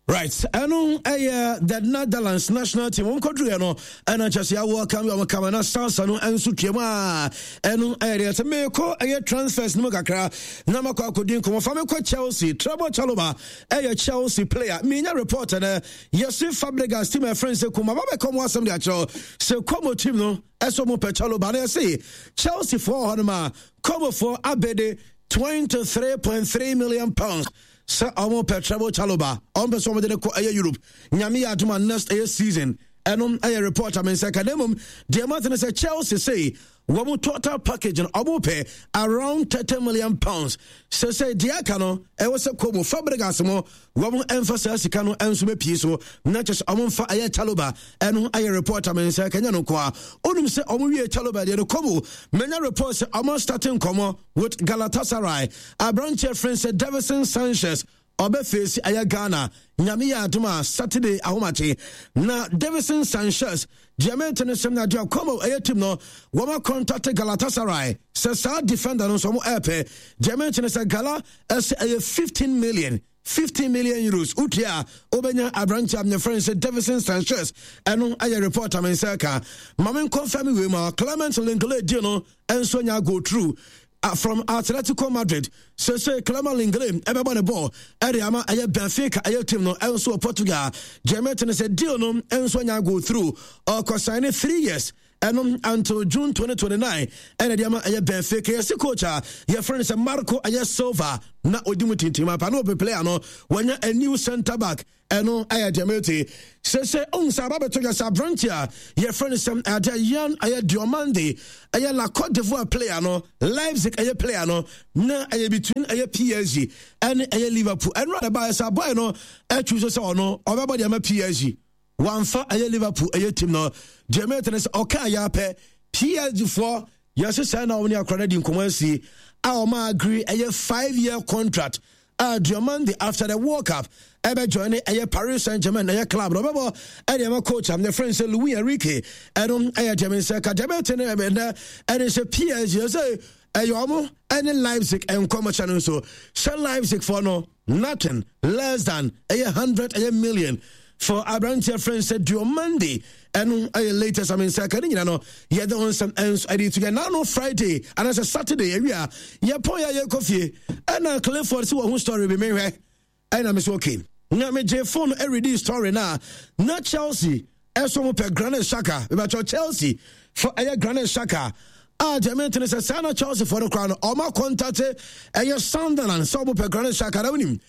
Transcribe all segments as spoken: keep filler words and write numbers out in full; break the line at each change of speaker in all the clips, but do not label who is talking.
Right, anu eh the Netherlands national team on kodru no ana chase ya welcome you come na stars anu ensu twema anu eh the me ko eh transfers no kakra na makwa kodin ko fa me ko Chelsea Trevoh Chalobah eh Chelsea player me nya reporter na yes Fabregas team friends ko ma ba be come wasam dia cho se komo team no eso mo pe Chalobah na say Chelsea for honma come for abede twenty-three point three million pounds. Sir, Omo Trevoh Chalobah, on the summer de Europe, Nyami Atuma next year season, and on a report, I mean, Sakademum, the Martin said Chelsea say, Wamu total package and Omo pay around thirty million pounds. So say Diakano, I was a Como Fabregasmo, Wamu emphasize Kano and Sume Piso, not just Omon for Aya Chalobah, and I report, I mean, Sakano Qua, Odum say Omu Chalobah, the Como, many reports Omo starting Como with Galatasaray, a branch of friends said Davison Sanchez. Obeface aya Ghana Nyamiya Aduma Saturday ahomache na Davison Sanchez Diamante no sem na dia komo aya team no woma contact Galatasaray se sa defender no so mo epe Diamante no se Gala as a fifteen million fifty million euros utia obenya abranch am your friend said Davison Sanchez eno aya reporter men saka mamen confirm we ma Clement Lenglet deal no enso nya go through Uh, from Atletico Madrid, so say Clement Lenglet, everybody ball, Ariama, Aya Benfica, Aya team no, also Portugal, Jermaine said deal no, and so go through, or consigning three years. And um, until June twenty twenty-nine, and Adiama Aya Benfica, yes, coach, your friend is Marco Aya Silva, not Odimutin team, I know the player no, when you're a new centre back, and no Aya Diamante, so say, on Sababa to your Sabrantia, your friend is some Aya Yan Aya Diomande, Aya La Cote d'Ivoire player no, Leipzig Aya player no, na Aya between Aya P S G and Aya Liverpool, and rather by a Saboy no, I choose or no, or about Yama P S G. One for a Liverpool, a team no, Jermaine is okay, yape, P S G for, yes, sign on your credit in Commercy. Our ma agree a five year contract. Ah, Diamante after the World Cup, ever join a Paris Saint Germain, a club, remember, and I'm a coach, I'm the friend, Louis Enrique, and on a German Saka, Diamante, and it's a P S G, say, a Yomo, and in Leipzig, and Commercial, so, shall Leipzig for no, nothing less than a hundred, a million. For our branch friend said Diomande and I latest I mean second you know yeah the on some ends I did to get now no Friday and as a Saturday area yeah poya yeah coffee and I Clifford see what story be me and I'm so okay now me J phone every day story now not Chelsea as some per Granit Xhaka about Chelsea for a Granit Xhaka. Ah, Diamante is a son of Chelsea for the crown. All my contact a your Sunderland, Sobo per Granit Xhaka.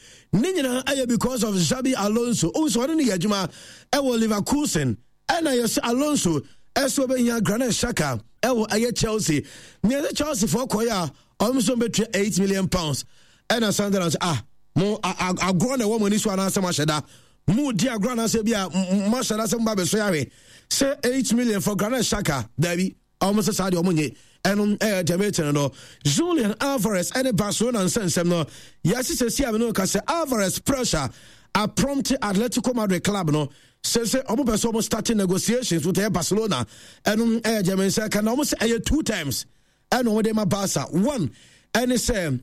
Nina, I because of Xabi Alonso. Also, I didn't get Juma. I will Leverkusen. And I say Alonso. As well, your Granit Xhaka. I will I Chelsea. Near the Chelsea for Koya. Almost between eight million pounds. And a Sunderland. Ah, more. I I grow on the woman. This one answer much that. More dear Grana Sebia. Much that some Baby Soyari. Say eight million for Granit Xhaka. David. Almost a side of money, and on air Jamaican no Julian Alvarez and Barcelona and Sansem no. Yes, it's a C M no because Alvarez pressure a prompt Atletico Madrid club no. Says almost almost starting negotiations with air Barcelona and on air Jamaican can almost air two times. And on them Barca one and it's um,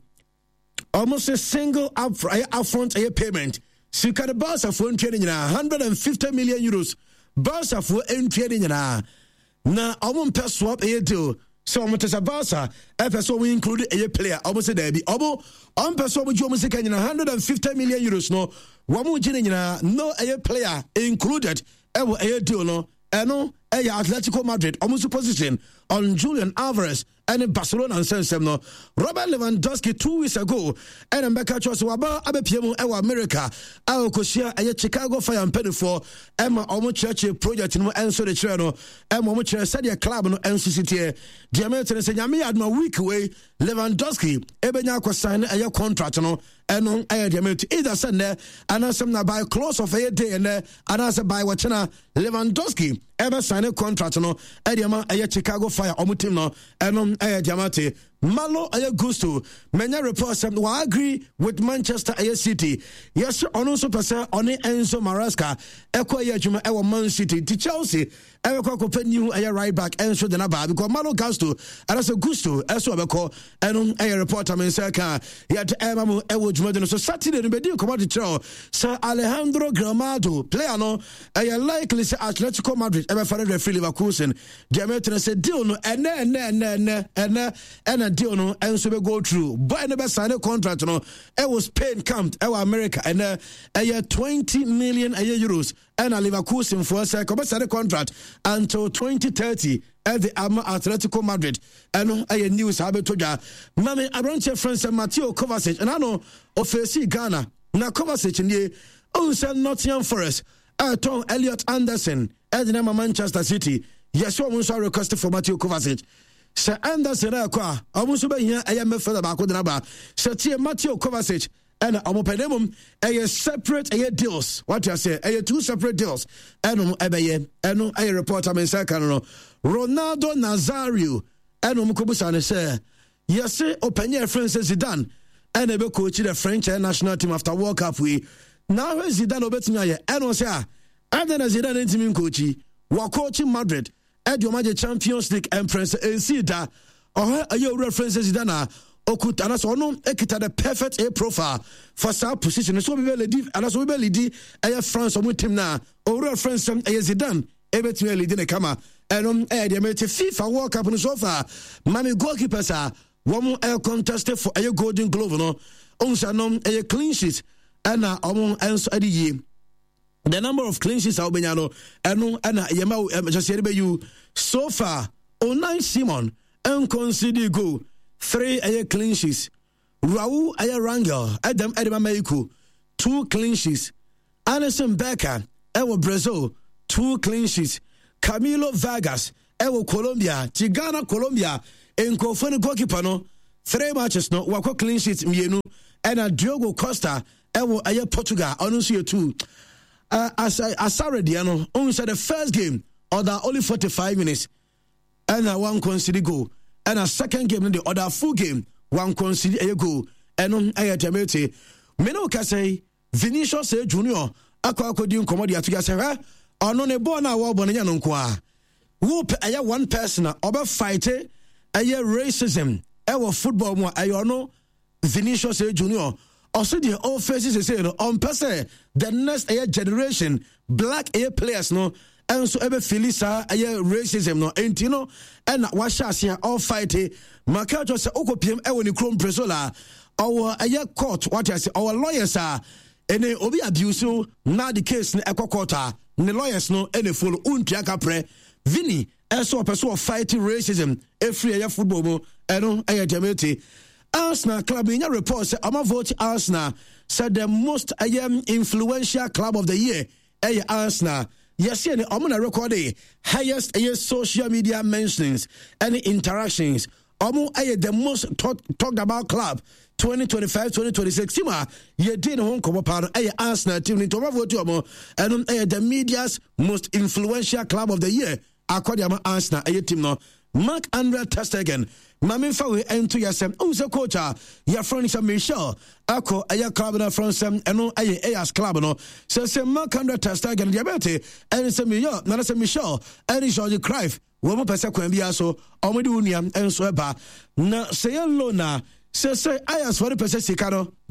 almost a single up upfront air payment. So can the Barca for trading in one hundred fifty million euros. Barca for trading in a na omo pɛ swap a deal so omo tesa Barca e so we include a player omo say there be omo on pɛ so omo ju omo sika nyina one hundred fifty million euros no wo mo gine nyina no a player included e wo a deal no eno e Atletico Madrid omo position on Julian Alvarez and Barcelona and Sensem no Robert Lewandowski two weeks ago and Mbeka Chos waba abepiemu e wa America a okosia e Chicago Fire and Penny for Emma omo church project no enso de chere no Emma omo chere said club no N C C T Diamante say nyame adma week way Lewandowski ebenya ko sign e contract no eno e Diamante either send there and some na by close of a day and there and as by watchina Lewandowski ever sign a contract no e Diamante e Chicago Fire omo team no eno eh Diamante Malo Aye Gusto, many reports um, will agree with Manchester Aye City. Yes, on also person on Enzo Maresca, Equa Yajuma, Ewa Man City, to Chelsea, Ewa Copenhagen, Aye right back, Enzo the Naba, because Malo Gusto, and as a Gusto, as well, and on Aye report, I mean, Saka, yet Emma Ewo Jumadino. So Saturday, the Bedio Commodity Show, Sir Alejandro Gramado, player no, Aye likely say Atletico Madrid, ever for the free Leverkusen, Demetra said, Deal no, and then, and then, and then, and then, deal no and so we go through but I never signed a contract no it was Spain camped our America and uh, a year twenty million a year euros and a Leverkusen for a second sign a contract until twenty thirty at the Ama Atletico Madrid and a news habe to ja mame abranche friends Matteo Kovacic and I know ofesi Ghana na Kovacic nie on say Nottingham Forest uh, Tom Elliot Anderson at the Manchester City yes one so requested for Matteo Kovacic. Sir Anderson Aqua, almost be here. I am a fellow back with Naba. Sir Tia Matteo Kovacic and Omopenemum, a separate a deals. What I say, a two separate deals. And Abaye, and I report I'm in second. Ronaldo Nazario, and Omukubusane say, yes, sir, open your friends Zidane, and a coach the French national team after World Cup. We now Zidane Obetina, and was here. And then Zidane interim coachy, while coaching Madrid. Ediomaje Champions League Empress Ensida or a year references Dana Okutana so no ekita the perfect a profile for some position so we believe and as we believe a France on team na or reference a Zidane eventually didn't come and um eh the FIFA World Cup so far mami goalkeepers are one air contested for a golden glove no onsa no a clean sheet and na omo enso adi the number of clean sheets are Benyano, and and Yama just you so far. Onai Simon and conceded go three air clean sheets. Raul Ayer Rangel, Adam Edema Meiku, two clean sheets. Anderson Becker, Ewo Brazil, two clean sheets. Camilo Vargas, Ewo Colombia, Tigana Colombia, and Kofone Goalkeeper, three matches no, Wako clean sheets, Mienu, and a Diogo Costa, Ewo Ayer Portugal, Onusio two. Uh, as I as already, you know, only said the first game, or the only forty-five minutes, and a one consider goal, and a second game, in the other full game, one consider a goal, and on a temete. Meno can say, Vinicius Junior, Aqua Codium Commodia to Gasera, or non a bona war bonayan qua. Whoop a one person, over fight, a year racism, our football, more I know Vinicius Junior Also, the old faces say no on per se the next year generation black air players no and so ever Felisa air racism no and you know and what shall all fight Maka just say oko P M e woni krom presola our air court what I say our lawyers are and obi abuse na the case na ekwa court the lawyers no and follow untia kapre Vini and so person fighting racism every air football mo and air jamete Arsenal club in a report said I'ma vote Arsenal said the most I am influential club of the year. Hey Arsenal. Yes, yeah, I'm gonna record the highest uh, social media mentions and interactions. I'm uh, the most talk, talked about club twenty twenty-five twenty twenty-six. Sima, you did home come up on a Arsenal team in Tomo vote and um, uh, the media's most influential club of the year. According to Arsenal, a team no. Mark Andre ter Stegen. Mami fawe ento yasem unse coacha ya Francis Michel ako aya club na Francis eno aye ayas club no se se Mark Andre ter Stegen diabete en se Michel na se Michel en George Cruyff wo mo pese kwan bia so omudi uniam enso eba na se yellow na se se ayas for the pese sika no